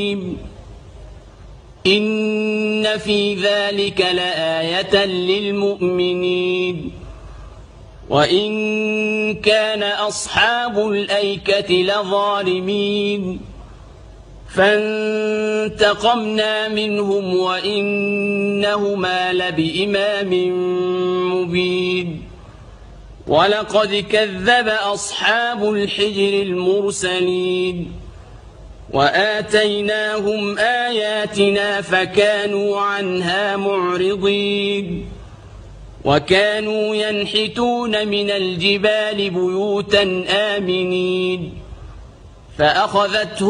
إن في ذلك لآية للمؤمنين. وإن كان أصحاب الأيكة لظالمين فانتقمنا منهم وإنهما لبإمام مبين. ولقد كذب أصحاب الحجر المرسلين وآتيناهم آياتنا فكانوا عنها معرضين. وكانوا ينحتون من الجبال بيوتا آمنين فأخذتهم